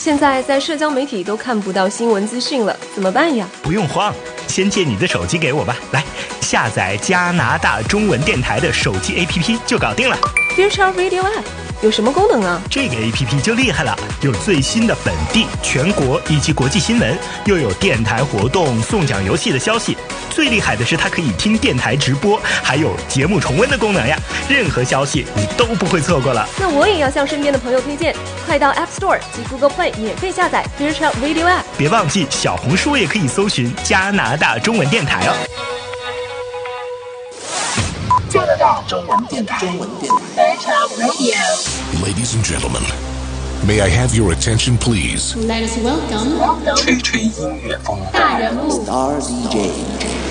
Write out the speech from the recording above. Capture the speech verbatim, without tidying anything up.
现在在社交媒体都看不到新闻资讯了，怎么办呀？ 不用慌，先借你的手机给我吧。来，下载加拿大中文电台的手机 A P P 就搞定了。 Virtual Radio App 有什么功能啊？ 这个 A P P 就厉害了，有最新的本地、全国以及国际新闻，又有电台活动、送奖游戏的消息。最厉害的是它可以听电台直播，还有节目重温的功能呀！任何消息你都不会错过了。 那我也要向身边的朋友推荐，快到 App Store 及 Google Play 免费下载 Virtual Radio App。 别忘记小红书也可以搜寻加拿大中文电台哦。 加拿大中文电台，中文电台 Virtual Radio。Ladies and gentlemen, may I have your attention, please? Let us welcome 吹吹音乐风大人物 Star D J。